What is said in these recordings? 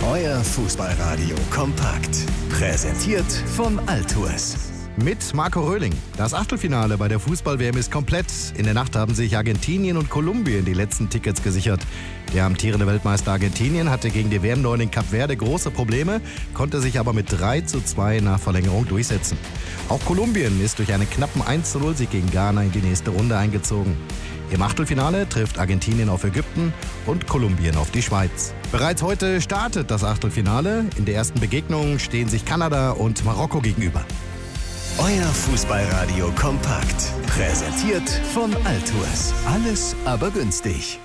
Euer Fußballradio kompakt. Präsentiert vom Altours. Mit Marco Röhling. Das Achtelfinale bei der Fußball-WM ist komplett. In der Nacht haben sich Argentinien und Kolumbien die letzten Tickets gesichert. Der amtierende Weltmeister Argentinien hatte gegen die WM-Neuen Kap Verde große Probleme, konnte sich aber mit 3:2 nach Verlängerung durchsetzen. Auch Kolumbien ist durch einen knappen 1:0-Sieg gegen Ghana in die nächste Runde eingezogen. Im Achtelfinale trifft Argentinien auf Ägypten und Kolumbien auf die Schweiz. Bereits heute startet das Achtelfinale. In der ersten Begegnung stehen sich Kanada und Marokko gegenüber. Euer Fußballradio kompakt. Präsentiert von Altours. Alles aber günstig.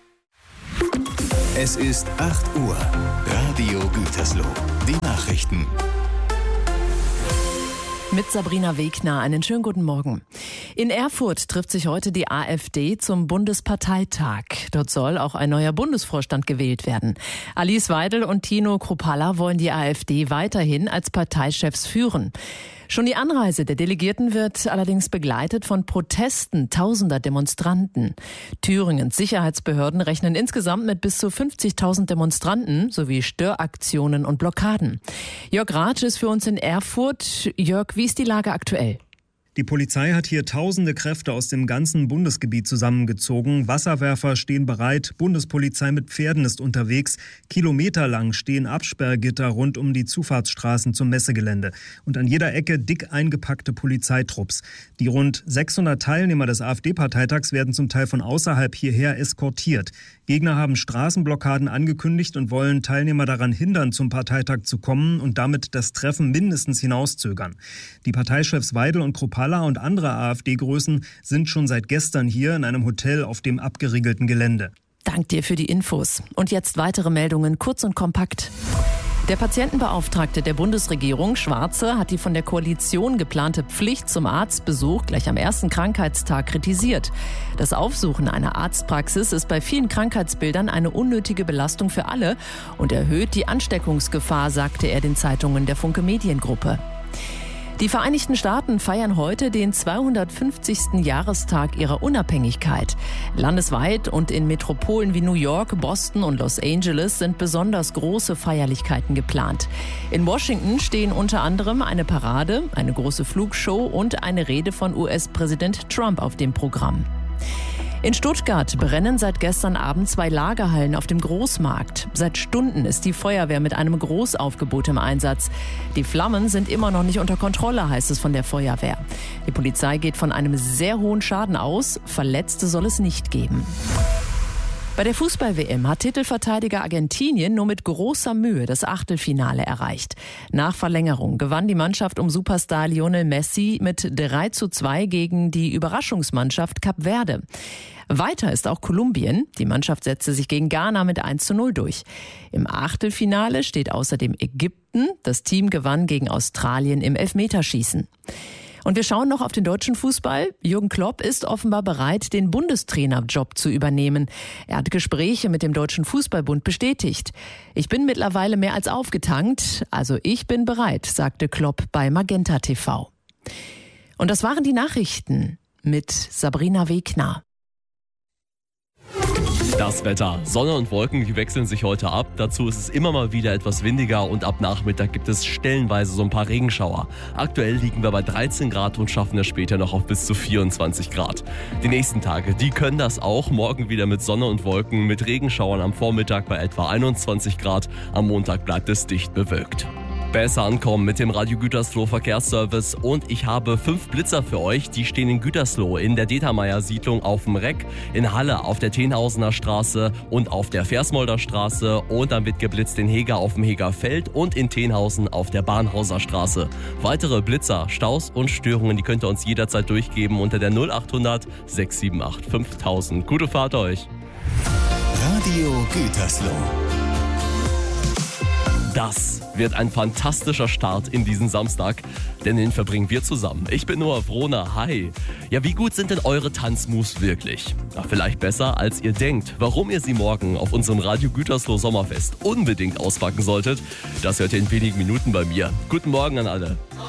Es ist 8 Uhr. Radio Gütersloh. Die Nachrichten. Mit Sabrina Wegner, einen schönen guten Morgen. In Erfurt trifft sich heute die AfD zum Bundesparteitag. Dort soll auch ein neuer Bundesvorstand gewählt werden. Alice Weidel und Tino Kruppalla wollen die AfD weiterhin als Parteichefs führen. Schon die Anreise der Delegierten wird allerdings begleitet von Protesten tausender Demonstranten. Thüringens Sicherheitsbehörden rechnen insgesamt mit bis zu 50.000 Demonstranten sowie Störaktionen und Blockaden. Jörg Ratsch ist für uns in Erfurt. Jörg, wie ist die Lage aktuell? Die Polizei hat hier tausende Kräfte aus dem ganzen Bundesgebiet zusammengezogen. Wasserwerfer stehen bereit, Bundespolizei mit Pferden ist unterwegs. Kilometerlang stehen Absperrgitter rund um die Zufahrtsstraßen zum Messegelände. Und an jeder Ecke dick eingepackte Polizeitrupps. Die rund 600 Teilnehmer des AfD-Parteitags werden zum Teil von außerhalb hierher eskortiert. Gegner haben Straßenblockaden angekündigt und wollen Teilnehmer daran hindern, zum Parteitag zu kommen und damit das Treffen mindestens hinauszögern. Die Parteichefs Weidel und Kruppalla und andere AfD-Größen sind schon seit gestern hier in einem Hotel auf dem abgeriegelten Gelände. Dank dir für die Infos. Und jetzt weitere Meldungen, kurz und kompakt. Der Patientenbeauftragte der Bundesregierung, Schwarze, hat die von der Koalition geplante Pflicht zum Arztbesuch gleich am ersten Krankheitstag kritisiert. Das Aufsuchen einer Arztpraxis ist bei vielen Krankheitsbildern eine unnötige Belastung für alle und erhöht die Ansteckungsgefahr, sagte er den Zeitungen der Funke Mediengruppe. Die Vereinigten Staaten feiern heute den 250. Jahrestag ihrer Unabhängigkeit. Landesweit und in Metropolen wie New York, Boston und Los Angeles sind besonders große Feierlichkeiten geplant. In Washington stehen unter anderem eine Parade, eine große Flugshow und eine Rede von US-Präsident Trump auf dem Programm. In Stuttgart brennen seit gestern Abend 2 Lagerhallen auf dem Großmarkt. Seit Stunden ist die Feuerwehr mit einem Großaufgebot im Einsatz. Die Flammen sind immer noch nicht unter Kontrolle, heißt es von der Feuerwehr. Die Polizei geht von einem sehr hohen Schaden aus. Verletzte soll es nicht geben. Bei der Fußball-WM hat Titelverteidiger Argentinien nur mit großer Mühe das Achtelfinale erreicht. Nach Verlängerung gewann die Mannschaft um Superstar Lionel Messi mit 3:2 gegen die Überraschungsmannschaft Kap Verde. Weiter ist auch Kolumbien. Die Mannschaft setzte sich gegen Ghana mit 1:0 durch. Im Achtelfinale steht außerdem Ägypten. Das Team gewann gegen Australien im Elfmeterschießen. Und wir schauen noch auf den deutschen Fußball. Jürgen Klopp ist offenbar bereit, den Bundestrainerjob zu übernehmen. Er hat Gespräche mit dem Deutschen Fußballbund bestätigt. Ich bin mittlerweile mehr als aufgetankt, also ich bin bereit, sagte Klopp bei Magenta TV. Und das waren die Nachrichten mit Sabrina Wegner. Das Wetter. Sonne und Wolken, die wechseln sich heute ab. Dazu ist es immer mal wieder etwas windiger und ab Nachmittag gibt es stellenweise so ein paar Regenschauer. Aktuell liegen wir bei 13 Grad und schaffen es später noch auf bis zu 24 Grad. Die nächsten Tage, die können das auch. Morgen wieder mit Sonne und Wolken, mit Regenschauern am Vormittag bei etwa 21 Grad. Am Montag bleibt es dicht bewölkt. Besser ankommen mit dem Radio Gütersloh Verkehrsservice und ich habe 5 Blitzer für euch. Die stehen in Gütersloh, in der Determeyer Siedlung auf dem Reck, in Halle auf der Tenhausener Straße und auf der Versmolder Straße und dann wird geblitzt in Heger auf dem Hegerfeld und in Tenhausen auf der Bahnhauser Straße. Weitere Blitzer, Staus und Störungen, die könnt ihr uns jederzeit durchgeben unter der 0800 678 5000. Gute Fahrt euch! Radio Gütersloh. Das wird ein fantastischer Start in diesen Samstag, denn den verbringen wir zusammen. Ich bin Noah Wrohner, hi. Ja, wie gut sind denn eure Tanzmoves wirklich? Na, vielleicht besser, als ihr denkt. Warum ihr sie morgen auf unserem Radio Gütersloh Sommerfest unbedingt auspacken solltet, das hört ihr in wenigen Minuten bei mir. Guten Morgen an alle.